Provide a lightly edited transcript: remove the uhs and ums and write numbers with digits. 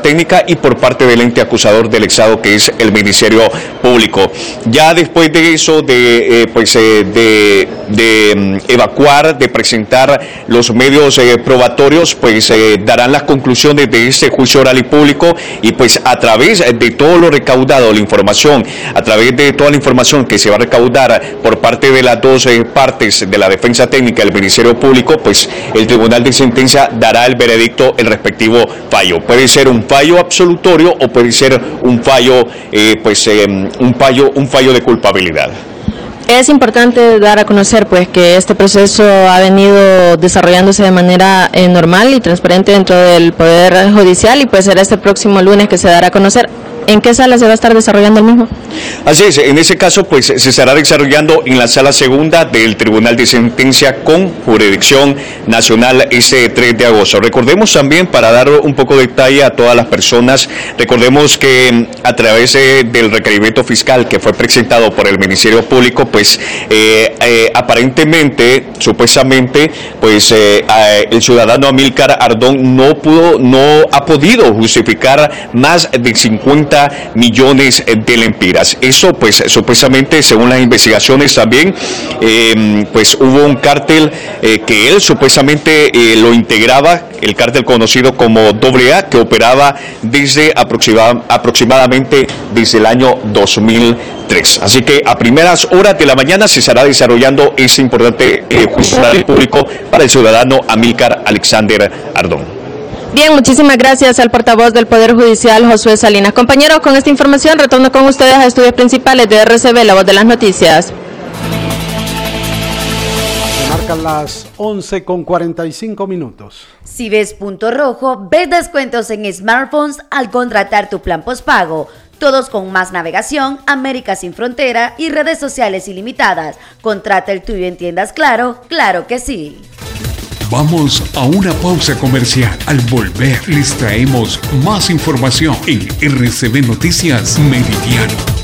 técnica y por parte del ente acusador del Estado, que es el Ministerio Público. Ya después de eso, de evacuar, de presentar los medios probatorios, pues darán las conclusiones de este juicio oral y público, y pues a través de todo lo recaudado, la información, a través de toda la información que se va a recaudar por parte de las dos partes de la defensa técnica del Ministerio Público, pues el Tribunal de Sentencia dará el veredicto, el respectivo fallo. Puede ser un fallo absolutorio o puede ser un fallo, un fallo de culpabilidad. Es importante dar a conocer pues que este proceso ha venido desarrollándose de manera normal y transparente dentro del Poder Judicial, y pues será este próximo lunes que se dará a conocer. ¿En qué sala se va a estar desarrollando el mismo? Así es, en ese caso pues se estará desarrollando en la sala segunda del Tribunal de Sentencia con jurisdicción nacional este 3 de agosto. Recordemos también, para dar un poco de detalle a todas las personas, recordemos que a través del requerimiento fiscal que fue presentado por el Ministerio Público, pues aparentemente, supuestamente, pues el ciudadano Amílcar Ardón no ha podido justificar más de 50 millones de lempiras. Eso pues supuestamente, según las investigaciones también, pues hubo un cártel que él supuestamente lo integraba, el cártel conocido como AA, que operaba desde aproximadamente desde el año 2003. Así que a primeras horas de la mañana se estará desarrollando ese importante juicio público para el ciudadano Amílcar Alexander Ardón. Bien, muchísimas gracias al portavoz del Poder Judicial, Josué Salinas. Compañeros, con esta información retorno con ustedes a estudios principales de RCB, la voz de las noticias. Marcan las 11:45. Si ves punto rojo, ves descuentos en smartphones al contratar tu plan postpago. Todos con más navegación, América sin frontera y redes sociales ilimitadas. Contrata el tuyo en tiendas Claro, claro que sí. Vamos a una pausa comercial. Al volver les traemos más información en RCB Noticias Meridiano.